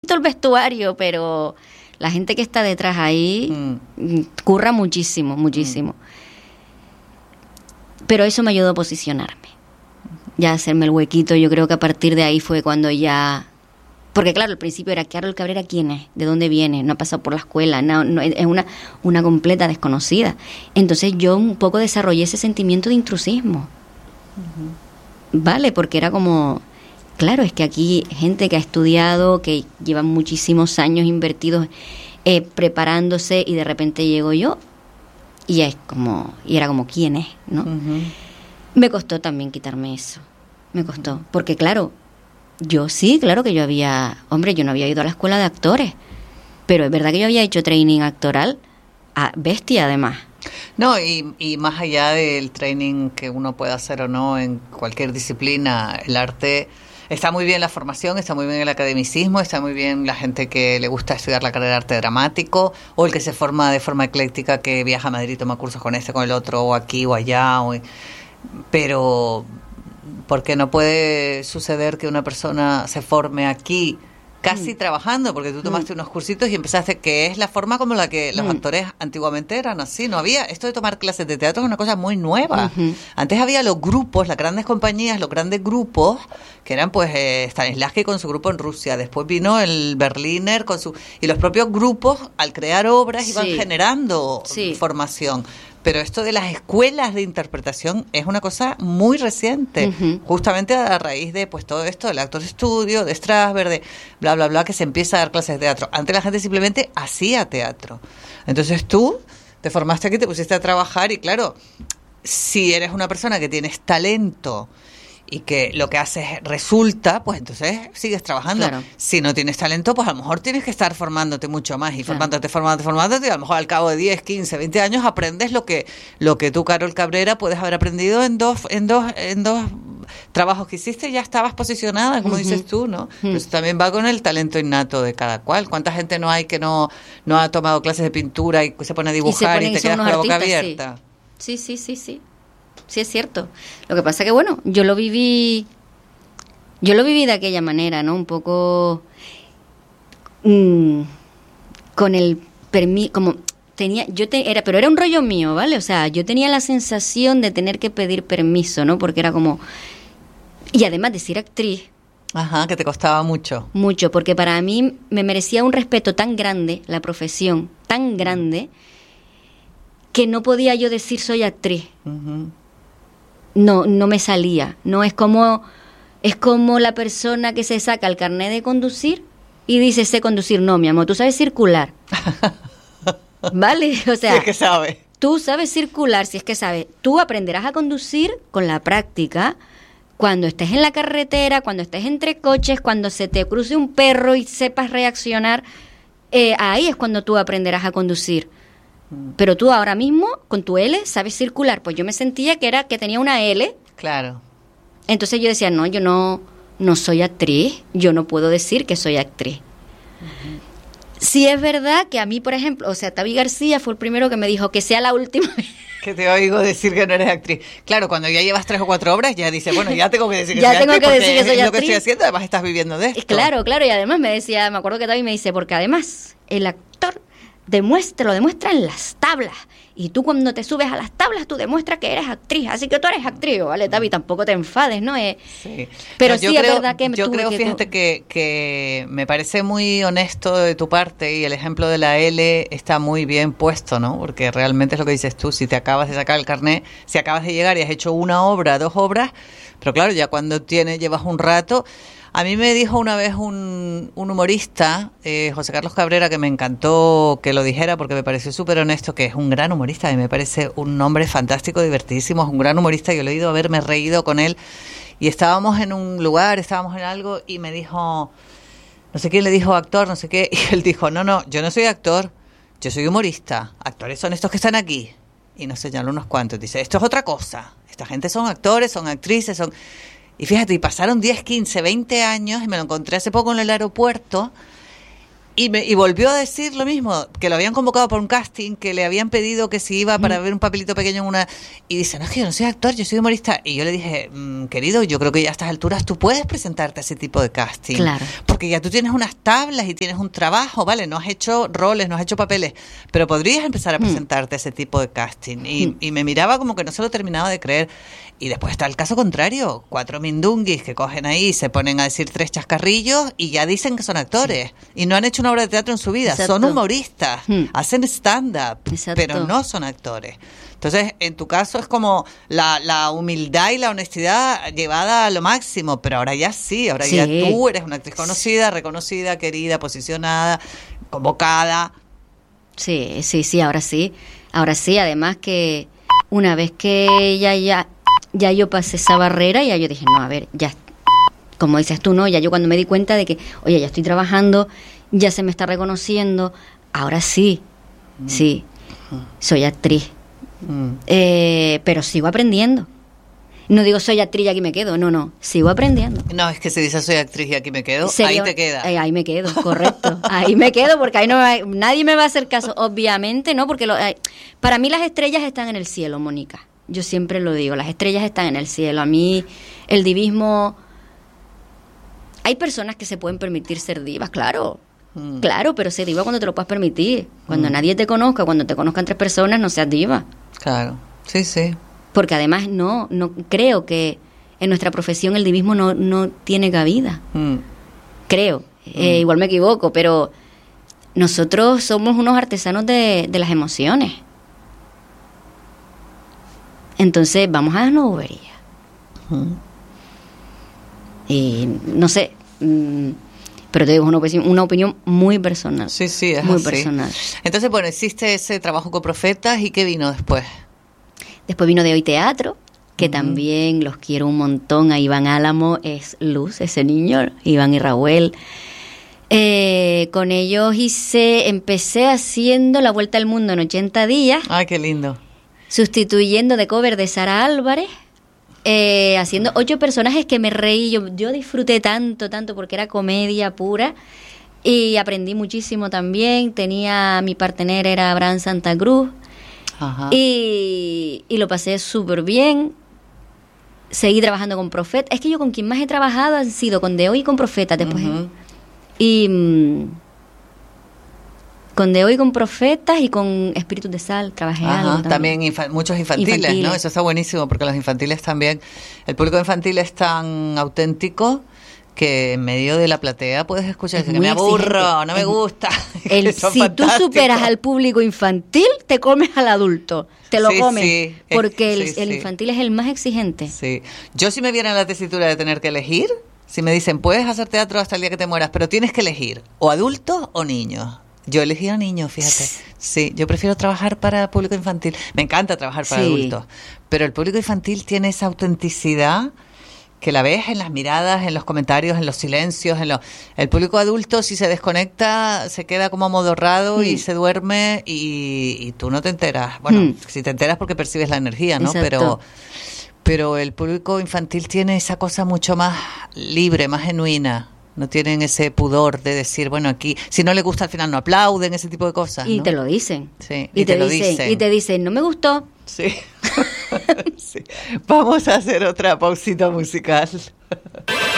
bonito el vestuario, pero la gente que está detrás ahí curra muchísimo, muchísimo. Pero eso me ayudó a posicionarme, ya a hacerme el huequito. Yo creo que a partir de ahí fue cuando ya... Porque claro, al principio era, Carol Cabrera, ¿quién es? ¿De dónde viene? No ha pasado por la escuela, no, es una completa desconocida. Entonces yo un poco desarrollé ese sentimiento de intrusismo. ¿Vale? Porque era como... Claro, es que aquí gente que ha estudiado, que llevan muchísimos años invertidos preparándose, y de repente llego yo y es como, y era como, ¿quién es? ¿No? Me costó también quitarme eso. Me costó. Porque claro, yo sí, claro que yo no había ido a la escuela de actores, pero es verdad que yo había hecho training actoral a bestia además. No, y más allá del training que uno pueda hacer o no en cualquier disciplina, el arte... Está muy bien la formación, está muy bien el academicismo, está muy bien la gente que le gusta estudiar la carrera de arte dramático, o el que se forma de forma ecléctica, que viaja a Madrid, toma cursos con este, con el otro, o aquí o allá. Pero, porque no puede suceder que una persona se forme aquí casi trabajando, porque tú tomaste unos cursitos y empezaste, que es la forma como la que los actores antiguamente eran así, no había, esto de tomar clases de teatro es una cosa muy nueva. Antes había los grupos, las grandes compañías, los grandes grupos, que eran pues Stanislavski con su grupo en Rusia, después vino el Berliner con su, y los propios grupos al crear obras iban generando formación. Pero esto de las escuelas de interpretación es una cosa muy reciente, justamente a raíz de pues todo esto del Actors Studio, de Strasberg, de bla, bla, bla, que se empieza a dar clases de teatro. Antes la gente simplemente hacía teatro. Entonces tú te formaste aquí, te pusiste a trabajar y claro, si eres una persona que tienes talento y que lo que haces resulta, pues entonces sigues trabajando. Claro. Si no tienes talento, pues a lo mejor tienes que estar formándote mucho más y formándote, y a lo mejor al cabo de 10, 15, 20 años aprendes lo que tú, Carol Cabrera, puedes haber aprendido en dos trabajos que hiciste y ya estabas posicionada, como dices tú, ¿no? Pero eso también va con el talento innato de cada cual. ¿Cuánta gente no hay que no ha tomado clases de pintura y se pone a dibujar y te quedas con la boca abierta? Sí. Sí, es cierto. Lo que pasa que, bueno, yo lo viví de aquella manera, ¿no? Un poco con el permiso, como tenía, pero era un rollo mío, ¿vale? O sea, yo tenía la sensación de tener que pedir permiso, ¿no? Porque era como, y además de ser actriz. Ajá, que te costaba mucho. Mucho, porque para mí me merecía un respeto tan grande, la profesión, tan grande, que no podía yo decir soy actriz. No me salía. No es como la persona que se saca el carnet de conducir y dice sé conducir. No, mi amor, tú sabes circular. ¿Vale? O sea, si es que sabes. Tú sabes circular, si es que sabes. Tú aprenderás a conducir con la práctica, cuando estés en la carretera, cuando estés entre coches, cuando se te cruce un perro y sepas reaccionar. Ahí es cuando tú aprenderás a conducir. Pero tú ahora mismo, con tu L, sabes circular. Pues yo me sentía que tenía una L. Claro. Entonces yo decía, no, yo no soy actriz. Yo no puedo decir que soy actriz. Sí es verdad que a mí, por ejemplo, o sea, Tavi García fue el primero que me dijo que sea la última vez. Que te oigo decir que no eres actriz. Claro, cuando ya llevas 3 o 4 obras, ya dices, bueno, ya tengo que decir que soy actriz. Ya tengo que decir que soy actriz. Lo que estoy haciendo, además estás viviendo de esto. Claro, y además me acuerdo que Tavi me dice, porque además el actor lo demuestra en las tablas. Y tú cuando te subes a las tablas, tú demuestras que eres actriz. Así que tú eres actriz, ¿vale, Tavi? Tampoco te enfades, ¿no? Sí. Pero sí, es verdad que... Yo creo, fíjate, que me parece muy honesto de tu parte y el ejemplo de la L está muy bien puesto, ¿no? Porque realmente es lo que dices tú. Si te acabas de sacar el carnet, si acabas de llegar y has hecho una obra, 2 obras, pero claro, ya cuando llevas un rato... A mí me dijo una vez un humorista, José Carlos Cabrera, que me encantó que lo dijera porque me pareció súper honesto, que es un gran humorista y me parece un hombre fantástico, divertidísimo, es un gran humorista. Yo lo he ido a haberme reído con él y estábamos en un lugar, estábamos en algo y me dijo, no sé quién le dijo actor, no sé qué, y él dijo, no, yo no soy actor, yo soy humorista, actores son estos que están aquí. Y nos señaló unos cuantos, dice, esto es otra cosa, esta gente son actores, son actrices, son... Y fíjate, y pasaron 10, 15, 20 años y me lo encontré hace poco en el aeropuerto Y volvió a decir lo mismo, que lo habían convocado por un casting, que le habían pedido que si iba para ver un papelito pequeño en una... Y dice, no, es que yo no soy actor, yo soy humorista. Y yo le dije, querido, yo creo que ya a estas alturas tú puedes presentarte a ese tipo de casting. Claro. Porque ya tú tienes unas tablas y tienes un trabajo, ¿vale? No has hecho roles, no has hecho papeles, pero podrías empezar a presentarte a ese tipo de casting. Y me miraba como que no se lo terminaba de creer. Y después está el caso contrario, 4 mindunguis que cogen ahí, se ponen a decir 3 chascarrillos y ya dicen que son actores. Y no han hecho una obra de teatro en su vida, Exacto. son humoristas, hacen stand-up, Exacto. pero no son actores. Entonces, en tu caso es como la humildad y la honestidad llevada a lo máximo, pero ahora ya sí, ahora ya tú eres una actriz conocida, reconocida, querida, posicionada, convocada. Sí, ahora sí. Ahora sí, además que una vez que ya yo pasé esa barrera, ya yo dije, no, a ver, ya, como dices tú, ¿no? Ya yo cuando me di cuenta de que, oye, ya estoy trabajando, ya se me está reconociendo, ahora sí, soy actriz. Pero sigo aprendiendo. No digo soy actriz y aquí me quedo, no, sigo aprendiendo. No, es que se dice soy actriz y aquí me quedo, ahí te queda. Ahí me quedo, correcto. Ahí me quedo porque ahí nadie me va a hacer caso, obviamente, ¿no? Porque para mí las estrellas están en el cielo, Mónica. Yo siempre lo digo, las estrellas están en el cielo. A mí el divismo... Hay personas que se pueden permitir ser divas, claro. Claro, pero ser diva cuando te lo puedas permitir. Cuando nadie te conozca, cuando te conozcan 3 personas, no seas diva. Claro, sí. Porque además no creo que en nuestra profesión el divismo no tiene cabida. Creo. Igual me equivoco, pero nosotros somos unos artesanos de las emociones. Entonces, vamos a las boberías. Y no sé, pero te digo, es una opinión muy personal. Sí, es muy así. Personal. Entonces, bueno, hiciste ese trabajo con Profetas, ¿y qué vino después? Después vino De Hoy Teatro, que también los quiero un montón. A Iván Álamo es luz, ese niño, Iván y Raúl. Con ellos empecé haciendo La Vuelta al Mundo en 80 días. Ay, qué lindo. Sustituyendo de cover de Sara Álvarez, haciendo 8 personajes que me reí. Yo disfruté tanto, porque era comedia pura y aprendí muchísimo también. Mi partener era Abraham Santa Cruz. Ajá. Y lo pasé súper bien. Seguí trabajando con Profetas. Es que yo con quien más he trabajado han sido con De Hoy y con Profetas después. Y con De Hoy, con Profetas y con Espíritus de Sal trabajé algo también muchos infantiles, ¿no? Eso está buenísimo porque los infantiles también, el público infantil es tan auténtico que en medio de la platea puedes escuchar que me aburro, no me gusta. Si tú superas al público infantil, te comes al adulto, te lo comes, porque el infantil es el más exigente. Sí, yo si me viera en la tesitura de tener que elegir, si me dicen puedes hacer teatro hasta el día que te mueras, pero tienes que elegir o adultos o niños. Yo elegí a niños, fíjate. Sí, yo prefiero trabajar para público infantil. Me encanta trabajar para adultos, pero el público infantil tiene esa autenticidad que la ves en las miradas, en los comentarios, en los silencios, el público adulto si se desconecta se queda como amodorrado y se duerme y tú no te enteras. Bueno, si te enteras porque percibes la energía, ¿no? Pero el público infantil tiene esa cosa mucho más libre, más genuina. No tienen ese pudor de decir, bueno, aquí, si no le gusta al final no aplauden, ese tipo de cosas, ¿no? Y te lo dicen. Sí, y te lo dicen. Y te dicen, no me gustó. Sí. Sí. Vamos a hacer otra pausita musical.